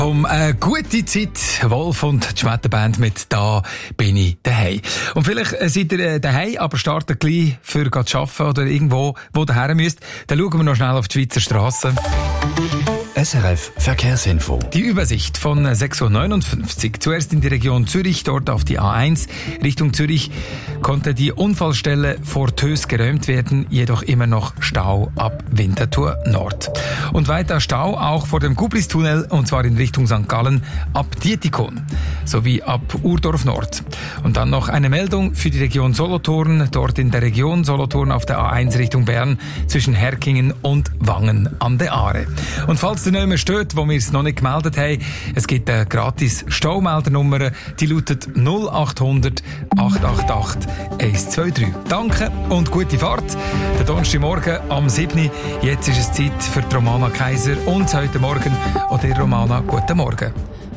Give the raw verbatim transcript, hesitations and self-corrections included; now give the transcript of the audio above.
Um eine gute Zeit, Wolf und die Schmetterband mit «Da bin ich daheim». Und vielleicht seid ihr daheim, aber startet gleich für zu arbeiten oder irgendwo, wo ihr her müsst. Dann schauen wir noch schnell auf die Schweizer Strassen. S R F Verkehrsinfo. Die Übersicht von sechs Uhr neunundfünfzig. Zuerst in die Region Zürich, dort auf die A eins. Richtung Zürich konnte die Unfallstelle vor Tös geräumt werden, jedoch immer noch Stau ab Winterthur Nord. Und weiter Stau auch vor dem Gubristunnel, und zwar in Richtung Sankt Gallen ab Dietikon sowie ab Urdorf Nord. Und dann noch eine Meldung für die Region Solothurn, dort in der Region Solothurn auf der A eins Richtung Bern zwischen Herkingen und Wangen an der Aare. Und falls ihr nicht mehr steht, wo wir es noch nicht gemeldet haben, es gibt eine gratis Staumeldernummer, die lautet null acht hundert acht acht acht eins zwei drei. Danke und gute Fahrt. Der Donnerstagmorgen am siebten Uhr. Jetzt ist es Zeit für die Romana Kaiser und heute Morgen oder Romana, guten Morgen.